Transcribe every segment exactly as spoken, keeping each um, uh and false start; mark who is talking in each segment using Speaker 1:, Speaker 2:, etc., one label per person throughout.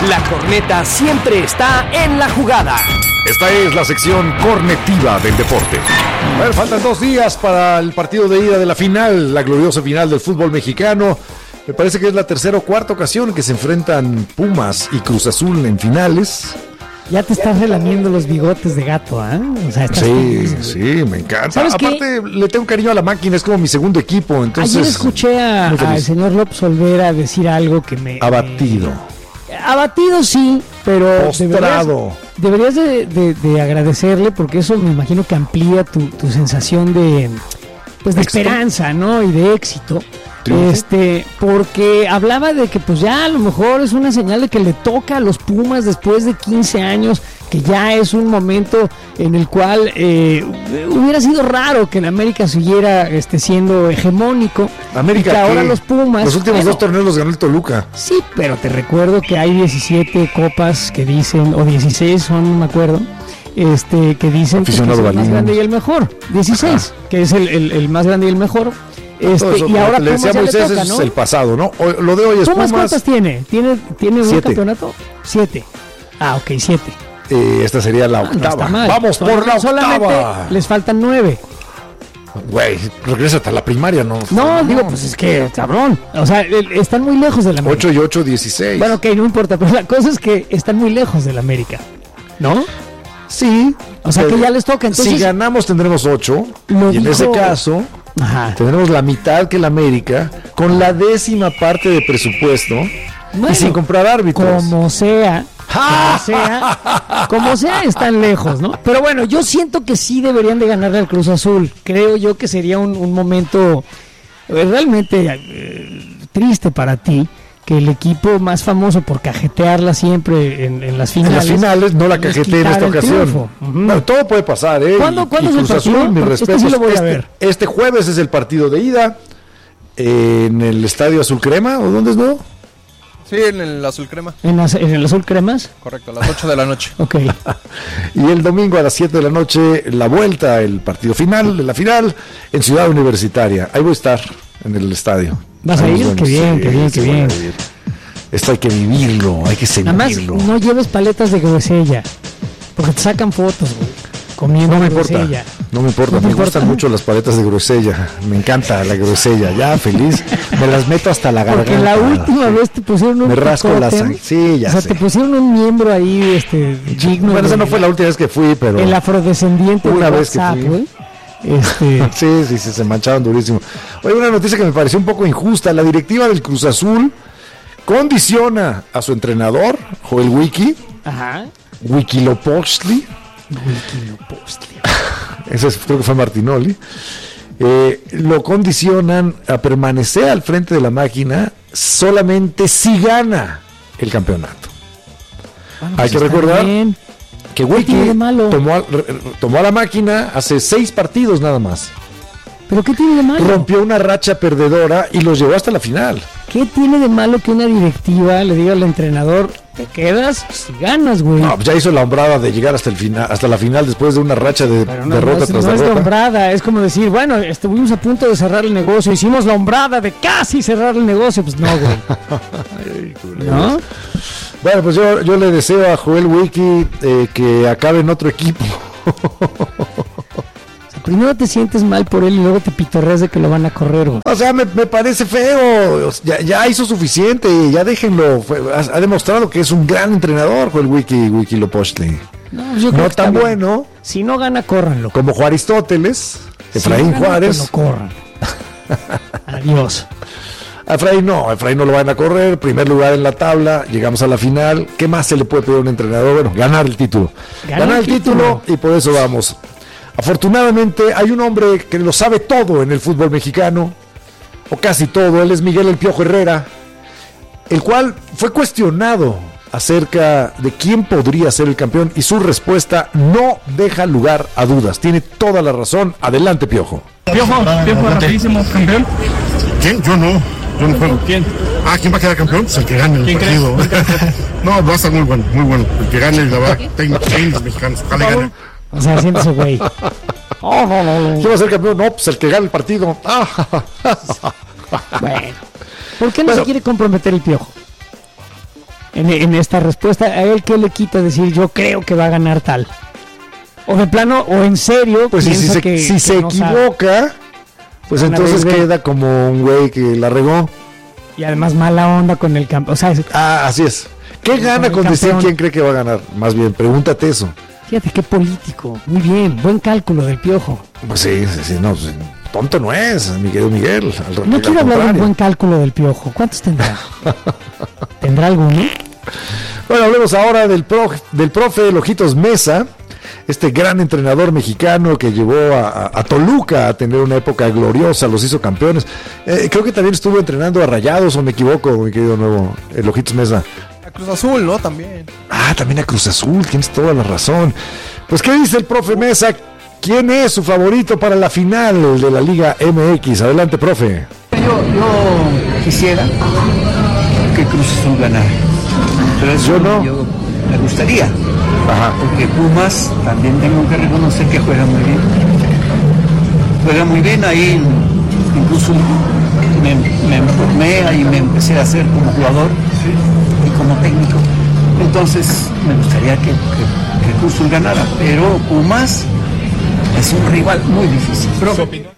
Speaker 1: La corneta siempre está en la jugada.
Speaker 2: Esta es la sección cornetiva del deporte. A ver, faltan dos días para el partido de ida de la final, la gloriosa final del fútbol mexicano. Me parece que es la tercera o cuarta ocasión en que se enfrentan Pumas y Cruz Azul en finales.
Speaker 3: Ya te estás relamiendo los bigotes de gato, ¿eh? O sea, estás
Speaker 2: sí,
Speaker 3: feliz,
Speaker 2: sí, me encanta. Aparte,
Speaker 3: qué?
Speaker 2: le tengo cariño a la máquina, es como mi segundo equipo. Entonces,
Speaker 3: ayer escuché a, al señor López Olvera decir algo que me...
Speaker 2: Abatido.
Speaker 3: Me, abatido, sí, pero...
Speaker 2: Postrado.
Speaker 3: Deberías, deberías de, de, de agradecerle, porque eso me imagino que amplía tu, tu sensación de... Pues de ¿Éxito? Esperanza, ¿no? Y de éxito. ¿Triunfo? Este, porque hablaba de que pues ya a lo mejor es una señal de que le toca a los Pumas después de quince años, que ya es un momento en el cual eh, hubiera sido raro que en América siguiera este, siendo hegemónico.
Speaker 2: América,
Speaker 3: y que ahora los Pumas...
Speaker 2: Los últimos
Speaker 3: bueno,
Speaker 2: dos torneos los ganó el Toluca.
Speaker 3: Sí, pero te recuerdo que hay diecisiete copas que dicen, o dieciséis son, no me acuerdo, este, que dicen pues, que es el más grande y el mejor. dieciséis, ajá, que es el, el, el más grande y el mejor. Este, eso, y ahora
Speaker 2: le decía
Speaker 3: Pumas
Speaker 2: Moisés,
Speaker 3: le toca, ¿no?
Speaker 2: Es el pasado, ¿no? O, lo de hoy es
Speaker 3: Pumas.
Speaker 2: Pumas.
Speaker 3: ¿Cuántas tiene? ¿Tiene, tiene un
Speaker 2: siete.
Speaker 3: campeonato? Siete. Ah, ok, siete.
Speaker 2: Eh, esta sería la octava.
Speaker 3: Ah, no
Speaker 2: Vamos por la octava.
Speaker 3: Solamente les faltan nueve.
Speaker 2: Güey, regresa hasta la primaria, ¿no?
Speaker 3: No, no, digo, pues es que, cabrón. O sea, están muy lejos de la América.
Speaker 2: ocho y ocho, dieciséis.
Speaker 3: Bueno, ok, no importa, pero la cosa es que están muy lejos de la América, ¿no?
Speaker 2: Sí.
Speaker 3: O sea, que ya les toca. Entonces,
Speaker 2: si ganamos tendremos ocho. Y
Speaker 3: dijo...
Speaker 2: en ese caso... Ajá. Tendremos la mitad que la América, con la décima parte de presupuesto, bueno, y sin comprar árbitros.
Speaker 3: Como sea, como sea, como sea, están lejos, ¿no? Pero bueno, yo siento que sí deberían de ganarle al Cruz Azul. Creo yo que sería un, un momento eh, realmente eh, triste para ti, que el equipo más famoso por cajetearla siempre en, en las finales.
Speaker 2: En las finales no la cajeteé en esta ocasión. Uh-huh. Bueno, todo puede pasar, ¿eh?
Speaker 3: ¿Cuándo,
Speaker 2: y,
Speaker 3: ¿cuándo
Speaker 2: y
Speaker 3: es
Speaker 2: Cruz
Speaker 3: el partido?
Speaker 2: Azul, mi respeto.
Speaker 3: Este sí lo voy
Speaker 2: este,
Speaker 3: a ver.
Speaker 2: Este jueves es el partido de ida eh, en el Estadio Azul Crema, ¿o dónde es, no?
Speaker 4: Sí, en el Azul Crema.
Speaker 3: ¿En, las, en el Azul Cremas?
Speaker 4: Correcto, a las ocho de la noche.
Speaker 3: Ok.
Speaker 2: Y el domingo a las siete de la noche, la vuelta, el partido final, la final, en Ciudad Universitaria. Ahí voy a estar, en el estadio.
Speaker 3: ¿Vas a ir? Qué bien, qué bien, qué bien.
Speaker 2: Esto hay que vivirlo, hay que sentirlo.
Speaker 3: Además, no lleves paletas de grosella, porque te sacan fotos, güey, comiendo
Speaker 2: no me
Speaker 3: grosella.
Speaker 2: Importa, no me importa,
Speaker 3: ¿No
Speaker 2: me
Speaker 3: importa?
Speaker 2: gustan mucho las paletas de grosella, me encanta la grosella, ya feliz, me las meto hasta la garganta.
Speaker 3: Porque la última vez te pusieron un
Speaker 2: me rasco la sangre, sí, ya
Speaker 3: o sea,
Speaker 2: sé.
Speaker 3: te pusieron un miembro ahí, este, digno.
Speaker 2: Bueno, esa no fue la última vez que fui, pero...
Speaker 3: El afrodescendiente
Speaker 2: una
Speaker 3: de
Speaker 2: vez
Speaker 3: WhatsApp,
Speaker 2: que fui.
Speaker 3: güey. Este...
Speaker 2: sí, sí, sí, se mancharon durísimo. Oye, una noticia que me pareció un poco injusta, la directiva del Cruz Azul condiciona a su entrenador, Joel Wiki,
Speaker 3: Ajá.
Speaker 2: Wikilopochtli.
Speaker 3: Wikilopochtli.
Speaker 2: Ese es, creo que fue Martinoli. Eh, lo condicionan a permanecer al frente de la máquina solamente si gana el campeonato.
Speaker 3: Bueno,
Speaker 2: Hay
Speaker 3: pues
Speaker 2: que recordar
Speaker 3: bien.
Speaker 2: que Wiki tomó a, tomó a la máquina hace seis partidos nada más.
Speaker 3: ¿Pero qué tiene de malo?
Speaker 2: Rompió una racha perdedora y los llevó hasta la final.
Speaker 3: ¿Qué tiene de malo que una directiva le diga al entrenador, te quedas si ganas, güey?
Speaker 2: No, pues ya hizo la hombrada de llegar hasta el final, hasta la final después de una racha de
Speaker 3: no,
Speaker 2: derrota
Speaker 3: no es,
Speaker 2: tras
Speaker 3: no
Speaker 2: derrota.
Speaker 3: No es hombrada, es como decir, bueno, estuvimos a punto de cerrar el negocio, hicimos la hombrada de casi cerrar el negocio, pues no, güey.
Speaker 2: Ay,
Speaker 3: ¿no?
Speaker 2: Bueno, pues yo, yo le deseo a Joel Wiki eh, que acabe en otro equipo.
Speaker 3: Primero te sientes mal por él y luego te pitorreas de que lo van a correr, güey.
Speaker 2: O sea, me, me parece feo. Ya, ya hizo suficiente, ya déjenlo. Fue, ha, ha demostrado que es un gran entrenador, el Wiki, Wikilopochtli.
Speaker 3: No, yo creo
Speaker 2: no
Speaker 3: que
Speaker 2: tan bueno.
Speaker 3: Si no gana, córranlo.
Speaker 2: Como Aristóteles, Efraín
Speaker 3: si no gana,
Speaker 2: Juárez.
Speaker 3: Que lo corran. Adiós.
Speaker 2: A Efraín no, a Efraín no lo van a correr. Primer lugar en la tabla, llegamos a la final. ¿Qué más se le puede pedir a un entrenador? Bueno, ganar el título. Ganar, ganar el título, título y por eso vamos. Afortunadamente hay un hombre que lo sabe todo en el fútbol mexicano, o casi todo. Él es Miguel El Piojo Herrera, el cual fue cuestionado acerca de quién podría ser el campeón y su respuesta no deja lugar a dudas. Tiene toda la razón. Adelante, Piojo.
Speaker 5: Piojo, Piojo, rapidísimo, campeón.
Speaker 6: ¿Quién? Yo no. Yo no juego.
Speaker 5: ¿Quién?
Speaker 6: Ah, ¿quién va a quedar campeón? Pues el que gane el partido. No, va a estar muy bueno, muy bueno. El que gane, la verdad, técnicos mexicanos. Ojalá gane.
Speaker 3: O sea, siéntese, güey.
Speaker 2: Oh, no, no, no. ¿Quién va a ser campeón? No, pues el que gane el partido.
Speaker 3: Bueno. ¿Por qué no bueno. se quiere comprometer el Piojo? en, en esta respuesta. ¿A él qué le quita decir yo creo que va a ganar tal? O de plano, o en serio,
Speaker 2: pues si, si se,
Speaker 3: que,
Speaker 2: si
Speaker 3: que
Speaker 2: se
Speaker 3: no
Speaker 2: equivoca,
Speaker 3: sabe.
Speaker 2: Pues
Speaker 3: Una
Speaker 2: entonces
Speaker 3: vez,
Speaker 2: queda como un güey que la regó.
Speaker 3: Y además mala onda con el campo. O sea, es,
Speaker 2: ah, así es. ¿Qué gana con, con decir quién cree que va a ganar? Más bien, pregúntate eso.
Speaker 3: Fíjate qué político. Muy bien, buen cálculo del Piojo.
Speaker 2: Pues sí, sí, sí, no, pues, tonto no es, mi querido Miguel. Al,
Speaker 3: no quiero hablar de un buen cálculo del Piojo. ¿Cuántos tendrá? ¿Tendrá alguno?
Speaker 2: Bueno, hablemos ahora del, pro, del profe Lojitos Meza, este gran entrenador mexicano que llevó a, a, a Toluca a tener una época gloriosa, los hizo campeones. Eh, creo que también estuvo entrenando a Rayados, o me equivoco, mi querido nuevo el Lojitos Meza.
Speaker 4: A Cruz Azul, ¿no? También.
Speaker 2: Ah, también a Cruz Azul, tienes toda la razón. Pues, ¿qué dice el profe Meza? ¿Quién es su favorito para la final de la Liga M X? Adelante, profe.
Speaker 7: Yo, yo quisiera que Cruz Azul ganara. Pero eso
Speaker 2: yo no.
Speaker 7: Yo me gustaría.
Speaker 2: Ajá.
Speaker 7: Porque Pumas también tengo que reconocer que juega muy bien. Juega muy bien, ahí incluso me, me formé, ahí me empecé a hacer como jugador y como técnico. Entonces me gustaría que, que, que Cruz Azul ganara, pero Pumas es un rival muy difícil. Pero,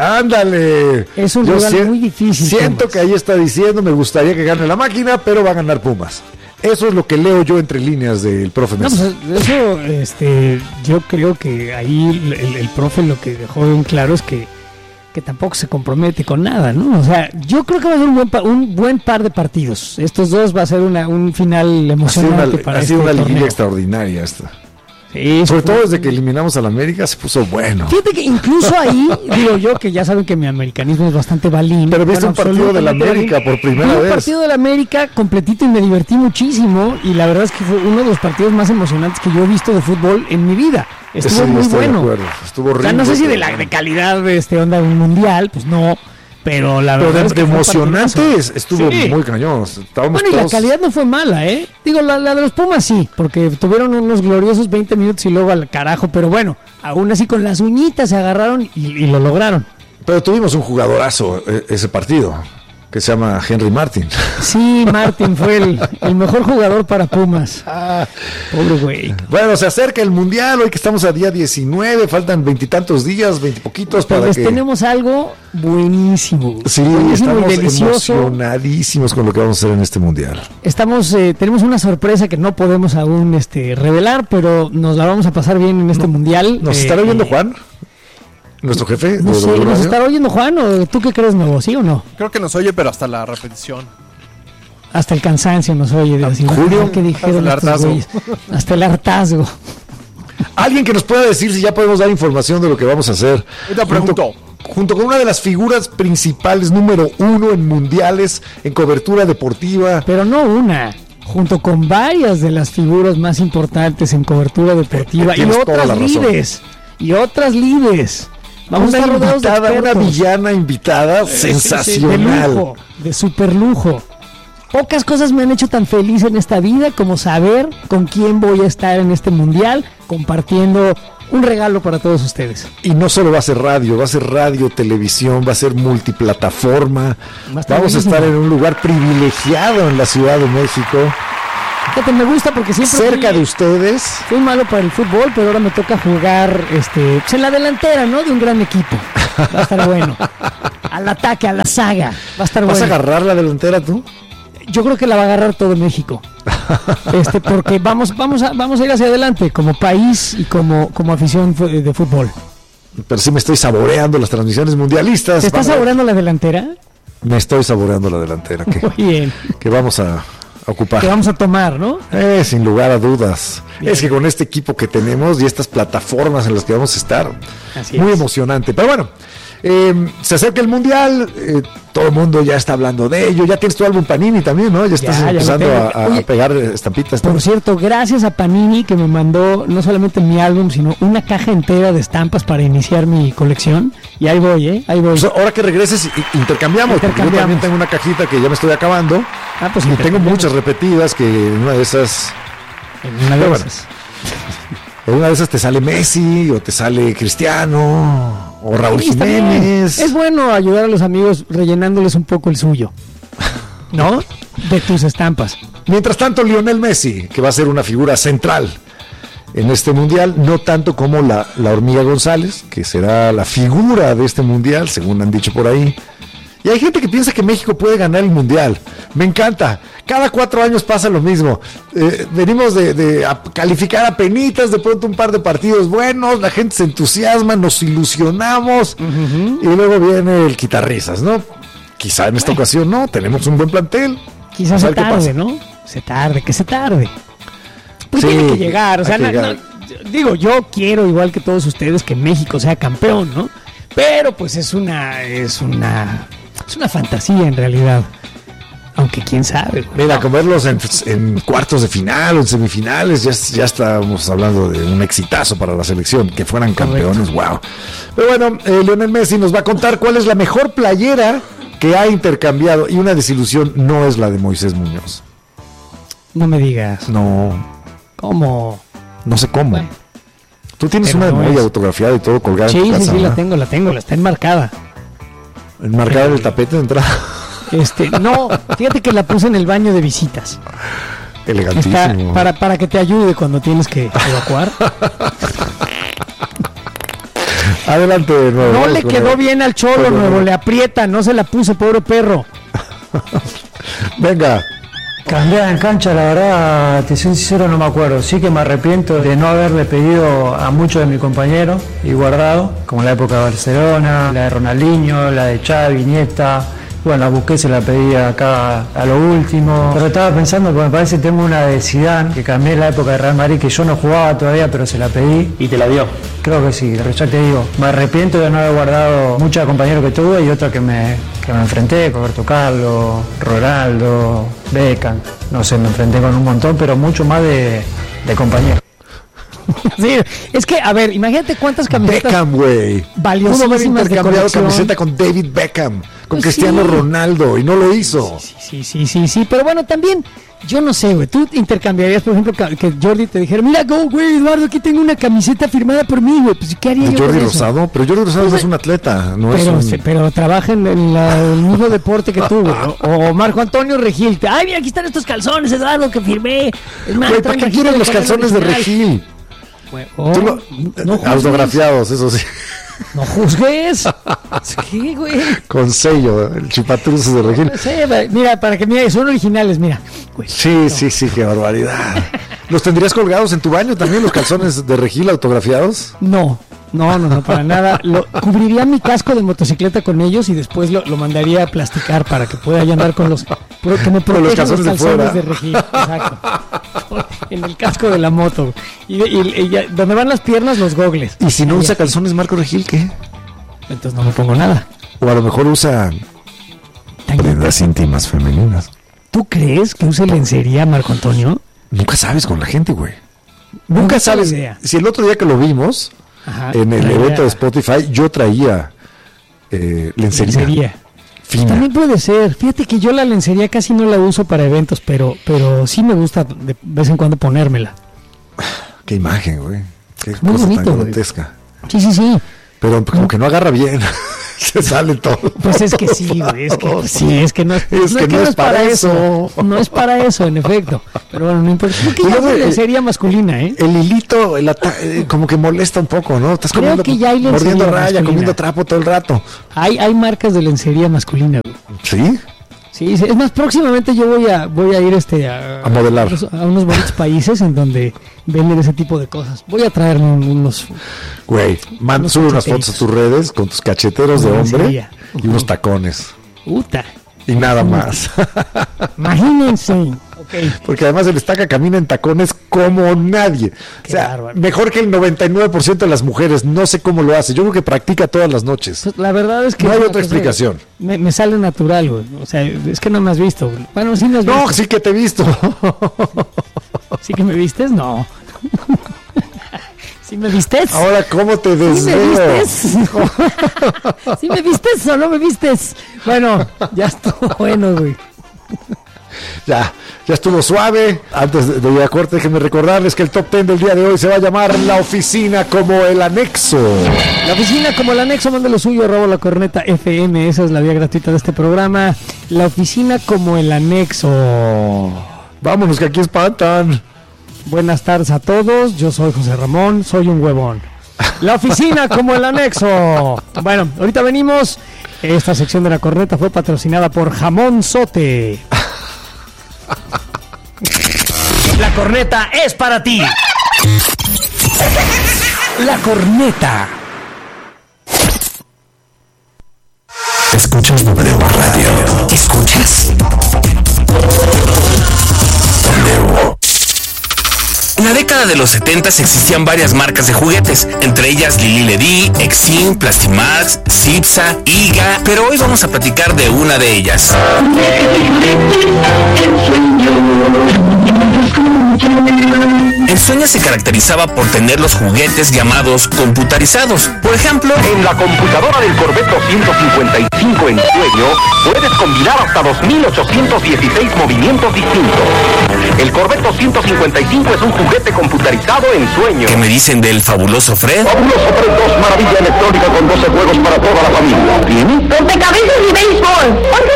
Speaker 2: ándale.
Speaker 3: Es un rival si- muy difícil.
Speaker 2: Siento Pumas. Que ahí está diciendo, me gustaría que gane la máquina, pero va a ganar Pumas. Eso es lo que leo yo entre líneas del profe Meza.
Speaker 3: No, pues eso, este, yo creo que ahí el, el, el profe lo que dejó bien claro es que, que tampoco se compromete con nada, ¿no? O sea, yo creo que va a ser un buen, pa- un buen par de partidos. Estos dos va a ser una, un final emocionante
Speaker 2: ha sido una,
Speaker 3: para
Speaker 2: ha sido
Speaker 3: este
Speaker 2: una liguilla
Speaker 3: torneo.
Speaker 2: extraordinaria esta.
Speaker 3: Sí,
Speaker 2: sobre todo desde que eliminamos al América se puso bueno.
Speaker 3: Fíjate que incluso ahí, digo yo, que ya saben que mi americanismo es bastante balín.
Speaker 2: Pero viste
Speaker 3: bueno,
Speaker 2: un partido de la América por primera
Speaker 3: Vi un
Speaker 2: vez.
Speaker 3: Un partido de la América completito y me divertí muchísimo. Y la verdad es que fue uno de los partidos más emocionantes que yo he visto de fútbol en mi vida. Estuvo
Speaker 2: Ese
Speaker 3: muy
Speaker 2: estoy de
Speaker 3: bueno.
Speaker 2: acuerdo. Estuvo
Speaker 3: O sea,
Speaker 2: rico,
Speaker 3: no sé si de
Speaker 2: pero
Speaker 3: la
Speaker 2: bueno.
Speaker 3: de calidad de este onda de un mundial, pues no. Pero la
Speaker 2: Pero
Speaker 3: verdad
Speaker 2: de,
Speaker 3: es que
Speaker 2: de
Speaker 3: fue un
Speaker 2: emocionante
Speaker 3: partidazo.
Speaker 2: estuvo
Speaker 3: Sí.
Speaker 2: muy cañón. Estábamos
Speaker 3: Bueno, y la
Speaker 2: todos...
Speaker 3: calidad no fue mala, ¿eh? Digo, la, la de los Pumas sí, porque tuvieron unos gloriosos veinte minutos y luego al carajo, pero bueno, aún así con las uñitas se agarraron y, y lo lograron.
Speaker 2: Pero tuvimos un jugadorazo eh, ese partido, que se llama Henry Martin.
Speaker 3: Sí, Martín fue el, el mejor jugador para Pumas. Pobre güey.
Speaker 2: Bueno, se acerca el Mundial, hoy que estamos a día diecinueve, faltan veintitantos días, veintipoquitos
Speaker 3: Pero
Speaker 2: para
Speaker 3: les
Speaker 2: que...
Speaker 3: tenemos algo buenísimo.
Speaker 2: Sí,
Speaker 3: buenísimo
Speaker 2: estamos
Speaker 3: y delicioso.
Speaker 2: emocionadísimos con lo que vamos a hacer en este Mundial.
Speaker 3: Estamos, eh, tenemos una sorpresa que no podemos aún este, revelar, pero nos la vamos a pasar bien en este Mundial.
Speaker 2: ¿Nos
Speaker 3: Eh,
Speaker 2: estará oyendo
Speaker 3: eh,
Speaker 2: Juan? ¿Nuestro jefe?
Speaker 3: No
Speaker 2: de
Speaker 3: sé,
Speaker 2: W
Speaker 3: ¿nos
Speaker 2: Radio?
Speaker 3: estará oyendo Juan o tú qué crees, nuevo? ¿Sí o no?
Speaker 4: Creo que nos oye, pero hasta la repetición.
Speaker 3: Hasta el cansancio nos oye de decir,
Speaker 2: Julio,
Speaker 3: "Ah, ¿qué dijeron
Speaker 4: hasta el
Speaker 3: estos
Speaker 4: hartazgo".
Speaker 3: güeyes?" Hasta el hartazgo.
Speaker 2: Alguien que nos pueda decir si ya podemos dar información de lo que vamos a hacer.
Speaker 4: Ahorita pregunto.
Speaker 2: Junto, junto con una de las figuras principales, número uno en mundiales, en cobertura deportiva.
Speaker 3: Pero no una, junto con varias de las figuras más importantes en cobertura deportiva y
Speaker 2: Tienes toda
Speaker 3: otras
Speaker 2: la razón.
Speaker 3: líderes. Y otras líderes. Vamos
Speaker 2: una
Speaker 3: a estar rodeados de
Speaker 2: invitada, una
Speaker 3: expertos.
Speaker 2: villana invitada
Speaker 3: De
Speaker 2: sensacional.
Speaker 3: lujo, de super lujo. Pocas cosas me han hecho tan feliz en esta vida como saber con quién voy a estar en este mundial compartiendo un regalo para todos ustedes.
Speaker 2: Y no solo va a ser radio, va a ser radio, televisión, va a ser multiplataforma.
Speaker 3: Va a estar
Speaker 2: Vamos a
Speaker 3: buenísimo.
Speaker 2: estar en un lugar privilegiado en la Ciudad de México,
Speaker 3: Fíjate, me gusta porque siempre
Speaker 2: cerca
Speaker 3: fui,
Speaker 2: de ustedes.
Speaker 3: fui malo para el fútbol, pero ahora me toca jugar este, pues en la delantera, ¿no? De un gran equipo. Va a estar bueno. Al ataque, a la saga. Va a estar
Speaker 2: ¿Vas
Speaker 3: bueno.
Speaker 2: a agarrar la delantera tú?
Speaker 3: Yo creo que la va a agarrar todo México. Este, porque vamos, vamos a, vamos a ir hacia adelante como país y como, como afición fu- de fútbol.
Speaker 2: Pero sí me estoy saboreando las transmisiones mundialistas.
Speaker 3: ¿Te estás
Speaker 2: Van a-
Speaker 3: saboreando la delantera?
Speaker 2: Me estoy saboreando la delantera que,
Speaker 3: Muy bien.
Speaker 2: que vamos a ocupar.
Speaker 3: Que vamos a tomar, ¿no?
Speaker 2: Eh, sin lugar a dudas. Es que con este equipo que tenemos y estas plataformas en las que vamos a estar,
Speaker 3: Así
Speaker 2: muy
Speaker 3: es.
Speaker 2: emocionante. Pero bueno, eh, se acerca el Mundial, eh, todo el mundo ya está hablando de ello. Ya tienes tu álbum Panini también, ¿no? Ya estás
Speaker 3: Ya, ya lo
Speaker 2: empezando
Speaker 3: tengo.
Speaker 2: a, a
Speaker 3: Oye,
Speaker 2: pegar estampitas.
Speaker 3: Por cierto, gracias a Panini que me mandó no solamente mi álbum, sino una caja entera de estampas para iniciar mi colección. Y ahí voy, ¿eh? Ahí voy.
Speaker 2: Pues ahora que regreses, i- intercambiamos. porque
Speaker 3: Intercambiamos.
Speaker 2: Yo también tengo una cajita que ya me estoy acabando.
Speaker 3: Ah, pues
Speaker 2: Y tengo
Speaker 3: intercambiamos.
Speaker 2: muchas repetidas que en una de esas,
Speaker 3: En una de
Speaker 2: Pero bueno.
Speaker 3: esas.
Speaker 2: en una de esas te sale Messi o te sale Cristiano o Raúl
Speaker 3: Sí, está bien.
Speaker 2: Jiménez.
Speaker 3: Es bueno ayudar a los amigos rellenándoles un poco el suyo. ¿No? de tus estampas.
Speaker 2: Mientras tanto, Lionel Messi, que va a ser una figura central en este mundial, no tanto como la, la hormiga González, que será la figura de este mundial, según han dicho por ahí. Y hay gente que piensa que México puede ganar el mundial. Me encanta. Cada cuatro años pasa lo mismo. Eh, venimos de, de a calificar a penitas, de pronto un par de partidos buenos, la gente se entusiasma, nos ilusionamos, uh-huh. y luego viene el quitarrisas, ¿no? Quizá en esta bueno. ocasión no, tenemos un buen plantel.
Speaker 3: Quizás se tarde, ¿no? Se tarde, que se tarde. Pues sí, tiene que llegar, o sea, no, llegar. No, digo, yo quiero, igual que todos ustedes, que México sea campeón, ¿no? Pero pues es una, es una, es una fantasía en realidad. Aunque quién sabe. Güey.
Speaker 2: Mira, con verlos en, en cuartos de final o en semifinales, ya, ya estábamos hablando de un exitazo para la selección, que fueran campeones, wow. Pero bueno, eh, Lionel Messi nos va a contar cuál es la mejor playera que ha intercambiado, y una desilusión no es la de Moisés Muñoz.
Speaker 3: No me digas.
Speaker 2: No.
Speaker 3: ¿Cómo?
Speaker 2: No sé cómo. Bueno, tú tienes una
Speaker 3: no
Speaker 2: de muy
Speaker 3: es...
Speaker 2: autografiada y todo colgada
Speaker 3: sí,
Speaker 2: en tu casa.
Speaker 3: Sí, sí, sí,
Speaker 2: ¿no?
Speaker 3: la tengo, la tengo, la está enmarcada.
Speaker 2: ¿Enmarcada en el tapete de entrada?
Speaker 3: Este, no, fíjate que la puse en el baño de visitas.
Speaker 2: Elegantísimo.
Speaker 3: Está para, para que te ayude cuando tienes que evacuar.
Speaker 2: Adelante de nuevo.
Speaker 3: No le quedó él. bien al Cholo Nuevo, nuevo, le aprieta, no se la puse, pobre perro.
Speaker 2: Venga.
Speaker 8: Cambiada en cancha, la verdad, te soy sincero, no me acuerdo. Sí que me arrepiento de no haberle pedido a muchos de mis compañeros y guardado, como la época de Barcelona, la de Ronaldinho, la de Xavi, Iniesta. Bueno, a Busquets se la pedí acá a lo último. Pero estaba pensando que me parece que tengo una de Zidane, que cambié en la época de Real Madrid, que yo no jugaba todavía, pero se la pedí.
Speaker 9: ¿Y te la dio?
Speaker 8: Creo que sí, ya te digo. Me arrepiento de no haber guardado muchos compañeros que tuve y otros que me, que me enfrenté, Roberto Carlos, Ronaldo, Beckham. No sé, me enfrenté con un montón, pero mucho más de, de compañeros.
Speaker 3: Sí, es que, a ver, imagínate cuántas camisetas
Speaker 2: Beckham, güey.
Speaker 3: valiosísimas.
Speaker 2: Uno haber intercambiado camiseta con David Beckham, con pues Cristiano sí. Ronaldo, y no lo hizo.
Speaker 3: Sí, sí, sí, sí, sí, pero bueno, también, yo no sé, güey, tú intercambiarías, por ejemplo, que Jordi te dijera, mira, go, güey, Eduardo, aquí tengo una camiseta firmada por mí, güey, pues, ¿qué haría
Speaker 2: ¿De
Speaker 3: yo
Speaker 2: Jordi
Speaker 3: con
Speaker 2: Rosado?
Speaker 3: Eso?
Speaker 2: Pero Jordi Rosado pues, es un atleta, no
Speaker 3: pero,
Speaker 2: es un...
Speaker 3: Pero trabaja en el, la, el mismo deporte que tú, güey, o, o Marco Antonio Regil, ay, mira, aquí están estos calzones, Eduardo, que firmé.
Speaker 2: Es más, güey, ¿para qué quieren los calzones de Regil?
Speaker 3: Oh,
Speaker 2: lo, no autografiados, eso sí.
Speaker 3: No juzgues. ¿Qué, güey?
Speaker 2: Con sello, el chipatruzo de Regil.
Speaker 3: Sí, mira, para que mira, son originales, mira.
Speaker 2: Güey, sí, no. sí, sí, qué barbaridad. ¿Los tendrías colgados en tu baño también, los calzones de Regil autografiados?
Speaker 3: No, no, no, no, para nada. Lo, cubriría mi casco de motocicleta con ellos y después lo, lo mandaría a plasticar para que pueda ya andar con los, que me protejan los calzones, los calzones de, de Regil. Exacto. En el casco de la moto. Y, y, y ya, donde van las piernas, los gogles.
Speaker 2: ¿Y si no Ahí usa calzones Marco Regil, qué?
Speaker 3: Entonces no me pongo nada.
Speaker 2: O a lo mejor usa prendas íntimas femeninas.
Speaker 3: ¿Tú crees que use lencería Marco Antonio?
Speaker 2: Nunca sabes con la gente, güey. Nunca, Nunca sabes. Idea. Si el otro día que lo vimos, Ajá, en el traía. evento de Spotify, yo traía eh, lencería. lencería. Fina.
Speaker 3: También puede ser. Fíjate que yo la lencería casi no la uso para eventos, pero, pero sí me gusta de vez en cuando ponérmela.
Speaker 2: Qué imagen, güey. Qué
Speaker 3: Muy
Speaker 2: cosa
Speaker 3: bonito,
Speaker 2: tan grotesca.
Speaker 3: Sí, sí, sí.
Speaker 2: Pero como que no agarra bien. Se sale todo.
Speaker 3: Pues es que sí, güey. Es que pues, sí, es que no es,
Speaker 2: es,
Speaker 3: no,
Speaker 2: que no, que no es, es para eso.
Speaker 3: eso. No es para eso, en efecto. Pero bueno, no importa. Creo que ya hay lencería masculina, ¿eh?
Speaker 2: El hilito, el ata- eh, como que molesta un poco, ¿no? Estás
Speaker 3: Creo
Speaker 2: comiendo,
Speaker 3: que ya hay
Speaker 2: mordiendo raya,
Speaker 3: masculina.
Speaker 2: comiendo trapo todo el rato.
Speaker 3: Hay, hay marcas de lencería masculina, güey.
Speaker 2: ¿Sí?
Speaker 3: Sí, sí, es más, próximamente yo voy a voy a ir este a,
Speaker 2: a modelar
Speaker 3: a, a unos bonitos países en donde venden ese tipo de cosas. Voy a traerme unos.
Speaker 2: Güey, man, sube unas fotos a tus redes con tus cacheteros de hombre uh-huh. y unos tacones.
Speaker 3: Puta.
Speaker 2: Y nada uh-huh. más.
Speaker 3: Imagínense. Okay.
Speaker 2: Porque además el Estaca camina en tacones como nadie. Qué o sea, bárbaro. Mejor que el noventa y nueve por ciento de las mujeres. No sé cómo lo hace. Yo creo que practica todas las noches.
Speaker 3: La verdad es que
Speaker 2: no hay otra explicación.
Speaker 3: Me, me sale natural, güey. O sea, es que no me has visto, güey. Bueno, sí me has visto.
Speaker 2: No, sí que te he visto.
Speaker 3: ¿Sí que me vistes? No. ¿Sí me vistes?
Speaker 2: Ahora, ¿cómo te desveo?
Speaker 3: ¿Sí me vistes? ¿Sí me vistes o no me vistes? Bueno, ya estuvo bueno, güey.
Speaker 2: Ya, ya estuvo suave. Antes de, de ir a corte, déjenme recordarles que el top ten del día de hoy se va a llamar La Oficina como el Anexo.
Speaker 3: La Oficina como el Anexo, mande lo suyo, arroba la corneta F M, esa es la vía gratuita de este programa. La Oficina como el Anexo.
Speaker 2: Vámonos que aquí espantan.
Speaker 3: Buenas tardes a todos, yo soy José Ramón, soy un huevón. La Oficina como el Anexo. Bueno, ahorita venimos. Esta sección de la corneta fue patrocinada por Jamón Sote.
Speaker 1: La corneta es para ti. La corneta.
Speaker 9: Escuchas W Radio. ¿Escuchas? W. En la década de los setentas existían varias marcas de juguetes, entre ellas Lili Ledy, Exim, Plastimax, Cipsa, Iga, pero hoy vamos a platicar de una de ellas. Ensueña se caracterizaba por tener los juguetes llamados computarizados. Por ejemplo,
Speaker 1: en la computadora del Corvette doscientos cincuenta y cinco Ensueño puedes combinar hasta dos mil ochocientos dieciséis movimientos distintos. El Corvette doscientos cincuenta y cinco es un juguete computarizado Ensueño.
Speaker 9: ¿Qué me dicen del fabuloso Fred?
Speaker 1: Fabuloso Fred dos, maravilla electrónica con doce juegos para toda la familia. ¿Tiene?
Speaker 10: Rompecabezas y béisbol. Oiga,